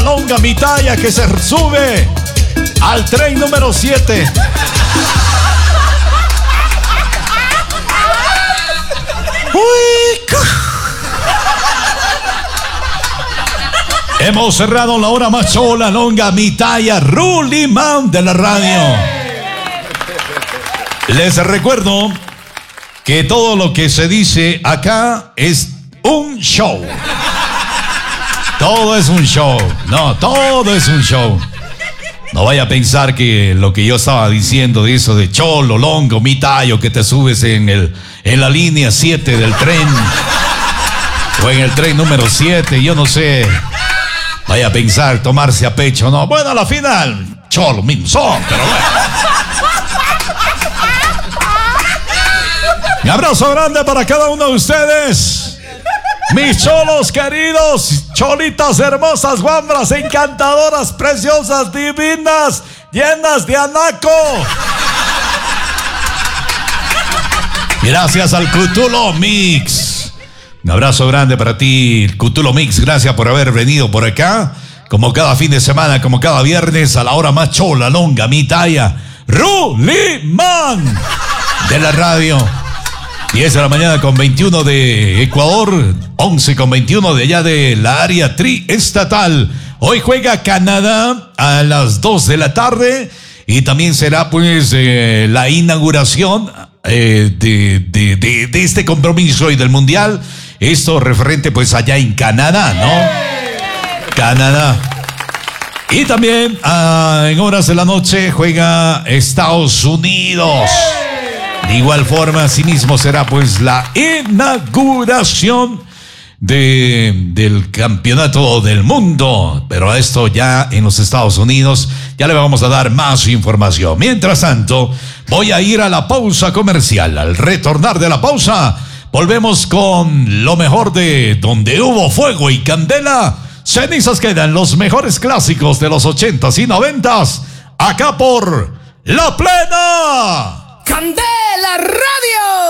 longa, mi talla, que se sube al tren número 7. Hemos cerrado la hora más chola, longa, mi talla, Rulimán de la radio. Les recuerdo que todo lo que se dice acá es un show. Todo es un show. No, todo es un show. No vaya a pensar que lo que yo estaba diciendo de eso de cholo, longo, mi tallo, que te subes en la línea 7 del tren o en el tren número 7, yo no sé. Vaya a pensar, tomarse a pecho, no. Bueno, a la final, cholo, mismo son, pero bueno. Un abrazo grande para cada uno de ustedes. Mis cholos queridos, cholitas hermosas, guambras, encantadoras, preciosas, divinas, llenas de anaco. Gracias al Cutulo Mix. Un abrazo grande para ti, Cutulo Mix. Gracias por haber venido por acá. Como cada fin de semana, como cada viernes, a la hora más chola, longa, mi talla, Rulimán de la radio. 10 de la mañana con 21 de Ecuador, 11 con 21 de allá de la área triestatal. Hoy juega Canadá a las 2 de la tarde y también será pues la inauguración de este compromiso y del Mundial. Esto referente pues allá en Canadá, ¿no? Canadá. Y también en horas de la noche juega Estados Unidos. De igual forma, asimismo será pues la inauguración del campeonato del mundo. Pero a esto ya en los Estados Unidos ya le vamos a dar más información. Mientras tanto, voy a ir a la pausa comercial. Al retornar de la pausa, volvemos con lo mejor de Donde Hubo Fuego y Candela. Cenizas quedan, los mejores clásicos de los 80s y 90s. Acá por La Plena. Candela Radio.